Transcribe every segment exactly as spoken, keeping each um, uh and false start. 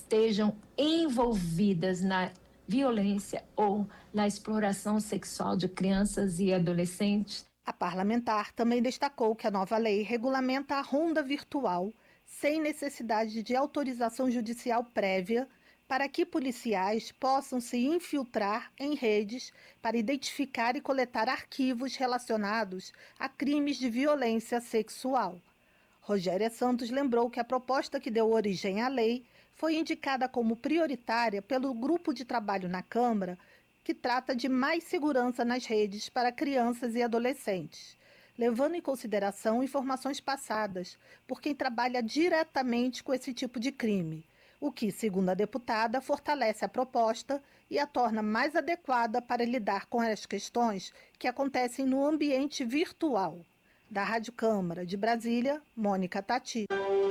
estejam envolvidas na violência ou na exploração sexual de crianças e adolescentes. A parlamentar também destacou que a nova lei regulamenta a ronda virtual sem necessidade de autorização judicial prévia para que policiais possam se infiltrar em redes para identificar e coletar arquivos relacionados a crimes de violência sexual. Rogéria Santos lembrou que a proposta que deu origem à lei foi indicada como prioritária pelo grupo de trabalho na Câmara que trata de mais segurança nas redes para crianças e adolescentes, levando em consideração informações passadas por quem trabalha diretamente com esse tipo de crime, o que, segundo a deputada, fortalece a proposta e a torna mais adequada para lidar com as questões que acontecem no ambiente virtual. Da Rádio Câmara de Brasília, Mônica Tati.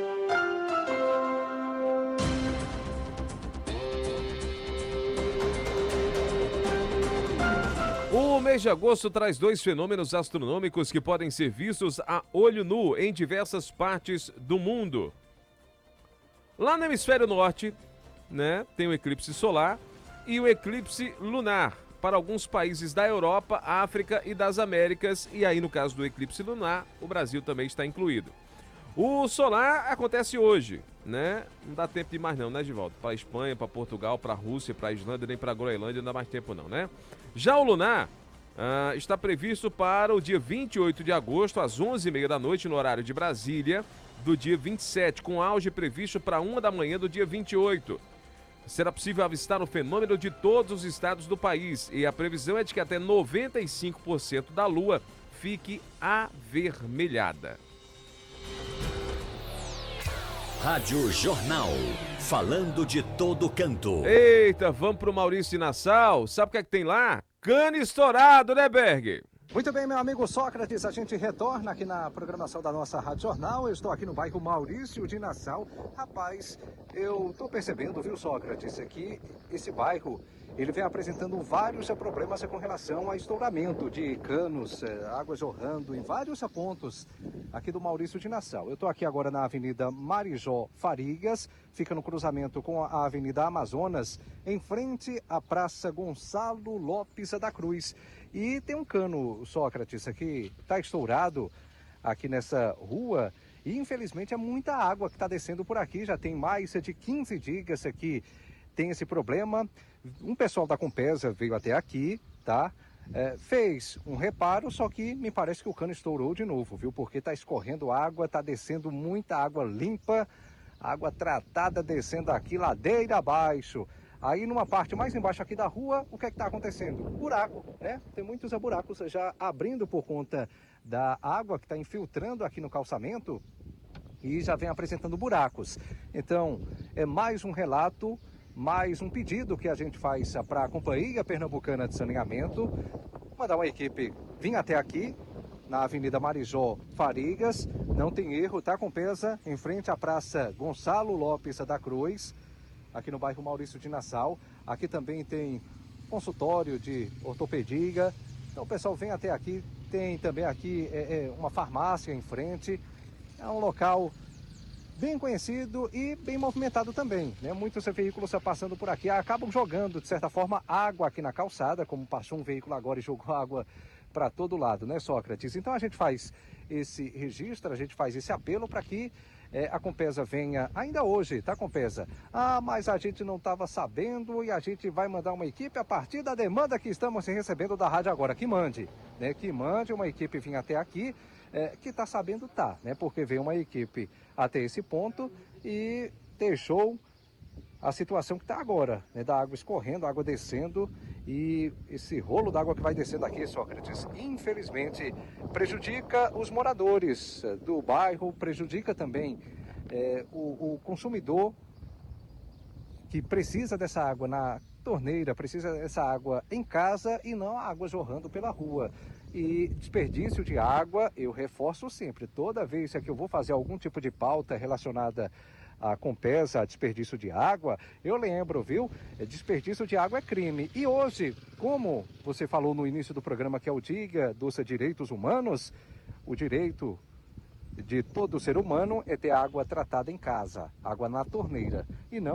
O mês de agosto traz dois fenômenos astronômicos que podem ser vistos a olho nu em diversas partes do mundo. Lá no hemisfério norte, né, tem o eclipse solar e o eclipse lunar para alguns países da Europa, África e das Américas, e aí no caso do eclipse lunar, o Brasil também está incluído. O solar acontece hoje, né? Não dá tempo de mais não, né, Givaldo? Para Espanha, para Portugal, para Rússia, para Islândia, nem para Groenlândia, não dá mais tempo não, né? Já o lunar ah, está previsto para o dia vinte e oito de agosto, às onze e meia da noite, no horário de Brasília, do dia vinte e sete, com auge previsto para uma da manhã do dia vinte e oito. Será possível avistar o fenômeno de todos os estados do país e a previsão é de que até noventa e cinco por cento da lua fique avermelhada. Rádio Jornal, falando de todo canto. Eita, vamos pro Maurício de Nassau. Sabe o que é que tem lá? Cano estourado, né, Berg? Muito bem, meu amigo Sócrates, a gente retorna aqui na programação da nossa Rádio Jornal. Eu estou aqui no bairro Maurício de Nassau. Rapaz, eu estou percebendo, viu, Sócrates, que esse bairro, ele vem apresentando vários problemas com relação a estouramento de canos, água jorrando em vários pontos aqui do Maurício de Nassau. Eu estou aqui agora na Avenida Marijó Farigas, fica no cruzamento com a Avenida Amazonas, em frente à Praça Gonçalo Lopes da Cruz. E tem um cano, Sócrates, aqui está estourado aqui nessa rua e infelizmente é muita água que está descendo por aqui. Já tem mais de quinze dias que tem esse problema. Um pessoal da Compesa veio até aqui, tá? É, fez um reparo, só que me parece que o cano estourou de novo, viu? Porque está escorrendo água, está descendo muita água limpa, água tratada descendo aqui ladeira abaixo. Aí numa parte mais embaixo aqui da rua, o que é que está acontecendo? Buraco, né? Tem muitos buracos já abrindo por conta da água que está infiltrando aqui no calçamento e já vem apresentando buracos. Então, é mais um relato, mais um pedido que a gente faz para a Companhia Pernambucana de Saneamento, mandar uma equipe vir até aqui, na Avenida Marijó Farigas, não tem erro, tá, Compesa, em frente à Praça Gonçalo Lopes da Cruz, aqui no bairro Maurício de Nassau. Aqui também tem consultório de ortopedia. Então o pessoal vem até aqui. Tem também aqui é, é, uma farmácia em frente. É um local bem conhecido e bem movimentado também, né? Muitos veículos passando por aqui acabam jogando, de certa forma, água aqui na calçada, como passou um veículo agora e jogou água para todo lado, né, Sócrates? Então a gente faz esse registro, a gente faz esse apelo para que É, a Compesa venha ainda hoje, tá, Compesa? Ah, mas a gente não estava sabendo e a gente vai mandar uma equipe a partir da demanda que estamos recebendo da rádio agora. Que mande, né? Que mande uma equipe vir até aqui, é, que está sabendo tá, né? Porque veio uma equipe até esse ponto e deixou a situação que está agora, né? Da água escorrendo, água descendo e esse rolo d'água que vai descendo aqui, Sócrates, infelizmente prejudica os moradores do bairro, prejudica também é, o, o consumidor que precisa dessa água na torneira, precisa dessa água em casa e não a água jorrando pela rua. E desperdício de água, eu reforço sempre, toda vez que eu vou fazer algum tipo de pauta relacionada a Compesa, desperdício de água, eu lembro, viu? Desperdício de água é crime. E hoje, como você falou no início do programa, que é o Dia dos Direitos Humanos, o direito de todo ser humano é ter água tratada em casa, água na torneira, e não